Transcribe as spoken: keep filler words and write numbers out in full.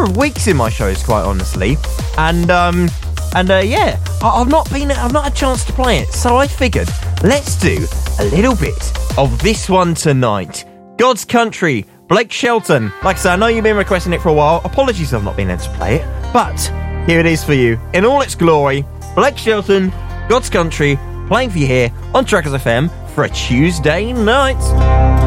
number of weeks in my shows, quite honestly, and um, and uh, yeah, I- I've not been, I've not had a chance to play it, so I figured let's do a little bit of this one tonight. God's Country, Blake Shelton. Like I said, I know you've been requesting it for a while. Apologies, I've not been able to play it, but here it is for you in all its glory. Blake Shelton, God's Country, playing for you here on Trackers F M for a Tuesday night.